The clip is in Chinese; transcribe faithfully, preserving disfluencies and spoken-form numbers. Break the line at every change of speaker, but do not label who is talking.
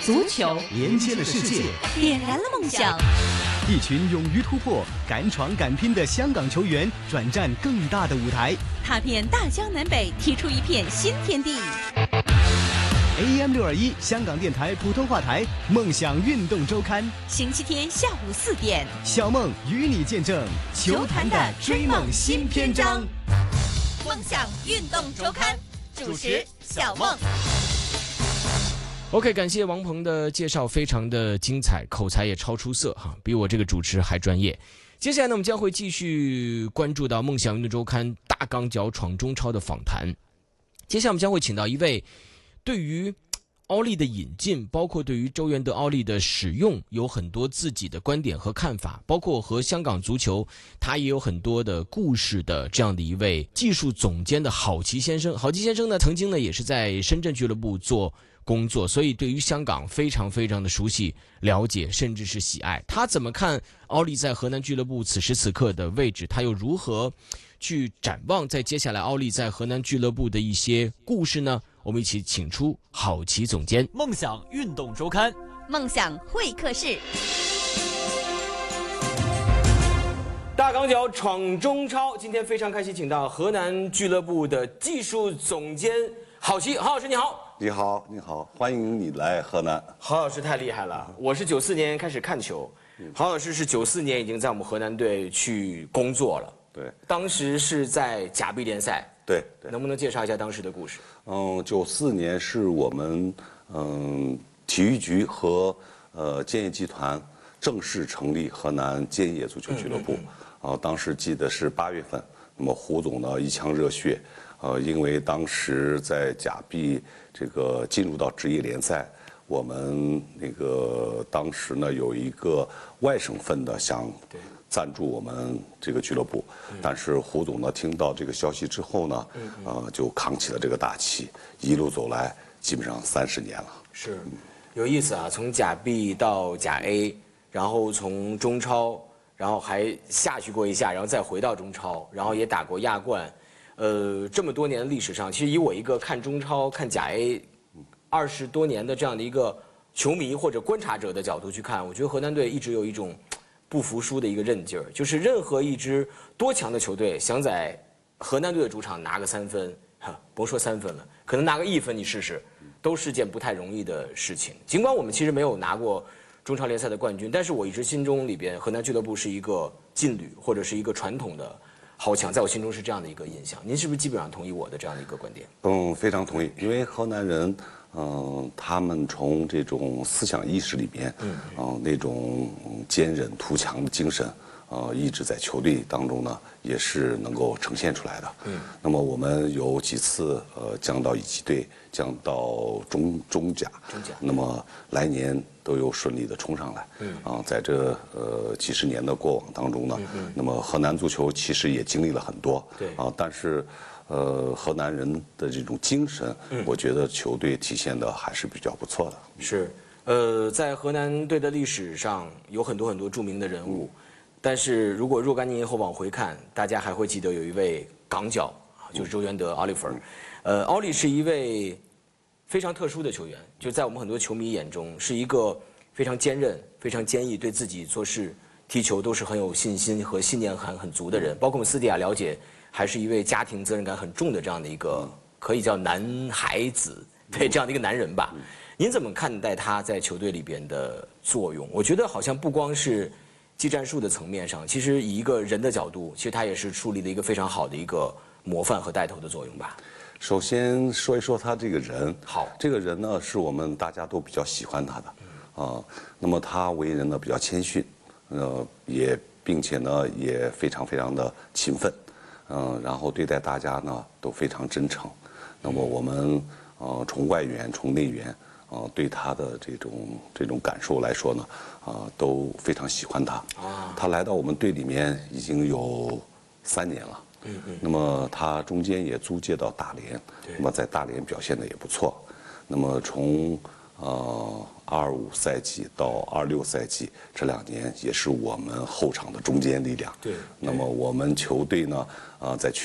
足球
连接了世界，
点燃了梦想。
一群勇于突破、敢闯敢拼的香港球员转战更大的舞台，
踏遍大江南北，踢出一片新天地。
A M 六二一香港电台普通话台《梦想运动周刊》，
星期天下午四点，
小梦与你见证球坛的追梦新篇章。
梦想运动周刊主持小梦。
OK， 感谢王鹏的介绍，非常的精彩，口才也超出色哈，比我这个主持还专业。接下来呢，我们将会继续关注到梦想运动周刊大钢脚闯中超的访谈。接下来我们将会请到一位对于奥利的引进，包括对于周元德奥利的使用，有很多自己的观点和看法，包括和香港足球他也有很多的故事的这样的一位技术总监的郝奇先生。郝奇先生呢，曾经呢也是在深圳俱乐部做工作，所以对于香港非常非常的熟悉、了解，甚至是喜爱。他怎么看奥利在河南俱乐部此时此刻的位置？他又如何去展望在接下来奥利在河南俱乐部的一些故事呢？我们一起请出郝奇总监。
梦想运动周刊，
梦想会客室。
大港脚闯中超，今天非常开心，请到河南俱乐部的技术总监郝奇。郝老师你好。
你好，你好，欢迎你来河南。
郝老师太厉害了，我是九四年开始看球，郝老师是九四年已经在我们河南队去工作了。
对，
当时是在甲 B 联赛。
对对，
能不能介绍一下当时的故事？
嗯，九四年是我们嗯体育局和呃建业集团正式成立河南建业足球俱乐部。啊、嗯呃，当时记得是八月份，那么胡总呢一腔热血。呃，因为当时在甲 B 这个进入到职业联赛，我们那个当时呢有一个外省份的想赞助我们这个俱乐部，但是胡总呢听到这个消息之后呢，呃，就扛起了这个大旗，一路走来基本上三十年了。
是，有意思啊，从甲 B 到甲 A， 然后从中超，然后还下去过一下，然后再回到中超，然后也打过亚冠。呃，这么多年的历史上，其实以我一个看中超、看甲 A 二十多年的这样的一个球迷或者观察者的角度去看，我觉得河南队一直有一种不服输的一个韧劲儿，就是任何一支多强的球队想在河南队的主场拿个三分，哈，甭说三分了，可能拿个一分你试试，都是件不太容易的事情。尽管我们其实没有拿过中超联赛的冠军，但是我一直心中里边河南俱乐部是一个劲旅或者是一个传统的豪强，在我心中是这样的一个印象。您是不是基本上同意我的这样的一个观点？
嗯，非常同意。因为河南人，嗯、呃，他们从这种思想意识里面，嗯，呃，那种坚韧图强的精神，呃，一直在球队当中呢，也是能够呈现出来的。嗯，那么我们有几次呃降到乙级队，降到中中甲，
中甲，
那么来年都有顺利的冲上来。嗯啊，在这呃几十年的过往当中呢，嗯嗯那么河南足球其实也经历了很多。
对
啊，但是呃河南人的这种精神，嗯、我觉得球队体现的还是比较不错的。
是，呃，在河南队的历史上有很多很多著名的人物，嗯、但是如果若干年以后往回看，大家还会记得有一位港脚，就是周元德 Oliver。呃，奥利是一位非常特殊的球员，就在我们很多球迷眼中是一个非常坚韧、非常坚毅，对自己做事、踢球都是很有信心和信念感很足的人。包括我们私底下了解，还是一位家庭责任感很重的这样的一个可以叫男孩子，对这样的一个男人吧。您怎么看待他在球队里边的作用？我觉得好像不光是技战术的层面上，其实以一个人的角度，其实他也是树立了一个非常好的一个模范和带头的作用吧。
首先说一说他这个人。
好，
这个人呢是我们大家都比较喜欢他的，啊、呃，那么他为人呢比较谦逊，呃，也并且呢也非常非常的勤奋，嗯、呃，然后对待大家呢都非常真诚。那么我们呃从外援从内援，呃对他的这种这种感受来说呢，啊、呃、都非常喜欢他。啊，他来到我们队里面已经有三年了。嗯嗯，那么他中间也租借到大连，那么在大连表现的也不错。那么从呃二五赛季到二六赛季这两年，也是我们后场的中坚力量。
对。
那么我们球队呢，呃，在去